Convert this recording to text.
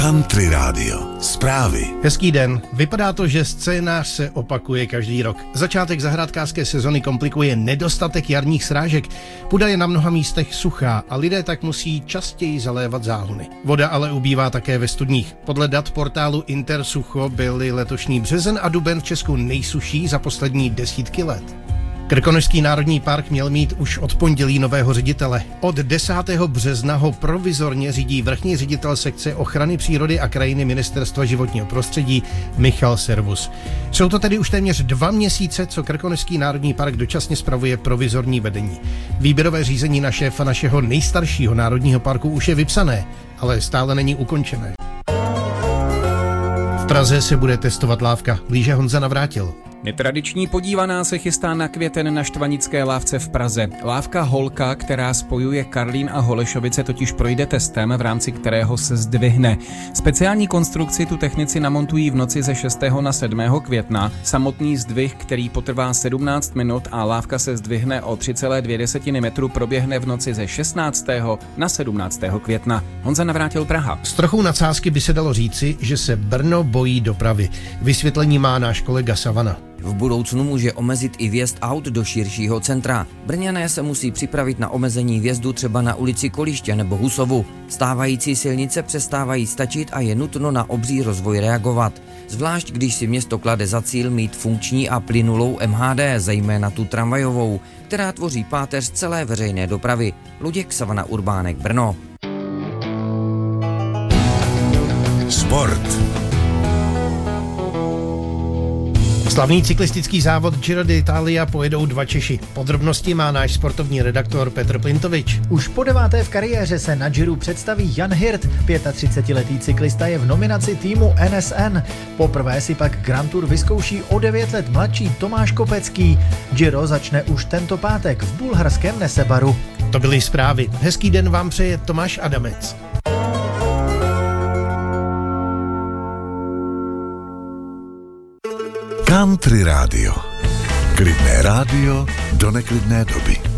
Country Radio. Zprávy. Hezký den. Vypadá to, že scénář se opakuje každý rok. Začátek zahrádkářské sezony komplikuje nedostatek jarních srážek. Půda je na mnoha místech suchá a lidé tak musí častěji zalévat záhony. Voda ale ubývá také ve studních. Podle dat portálu Intersucho byly letošní březen a duben v Česku nejsuší za poslední desítky let. Krkonošský národní park měl mít už od pondělí nového ředitele. Od 10. března ho provizorně řídí vrchní ředitel sekce ochrany přírody a krajiny Ministerstva životního prostředí Michal Servus. Jsou to tedy už téměř 2 měsíce, co Krkonošský národní park dočasně spravuje provizorní vedení. Výběrové řízení na šéfa našeho nejstaršího národního parku už je vypsané, ale stále není ukončené. V Praze se bude testovat lávka. Blíže Honza Navrátil. Netradiční podívaná se chystá na květen na Štvanické lávce v Praze. Lávka Holka, která spojuje Karlín a Holešovice, totiž projde testem, v rámci kterého se zdvihne. Speciální konstrukci tu technici namontují v noci ze 6. na 7. května. Samotný zdvih, který potrvá 17 minut a lávka se zdvihne o 3,2 metru, proběhne v noci ze 16. na 17. května. Honza Navrátil, Praha. S trochou nadsázky by se dalo říci, že se Brno bojí dopravy. Vysvětlení má náš kolega Savana. V budoucnu může omezit i vjezd aut do širšího centra. Brňané se musí připravit na omezení vjezdu třeba na ulici Koliště nebo Husovu. Stávající silnice přestávají stačit a je nutno na obří rozvoj reagovat. Zvlášť když si město klade za cíl mít funkční a plynulou MHD, zejména tu tramvajovou, která tvoří páteř celé veřejné dopravy. Luděk, Savana Urbánek, Brno. Sport. Slavný cyklistický závod Giro d'Italia pojedou 2 Češi. Podrobnosti má náš sportovní redaktor Petr Plintovič. Už po 9. v kariéře se na Giro představí Jan Hirt. 35letý cyklista je v nominaci týmu NSN. Poprvé si pak Grand Tour vyzkouší o 9 let mladší Tomáš Kopecký. Giro začne už tento pátek v bulharském Nesebaru. To byly zprávy. Hezký den vám přeje Tomáš Adamec. Country Radio. Klidné rádio do neklidné doby.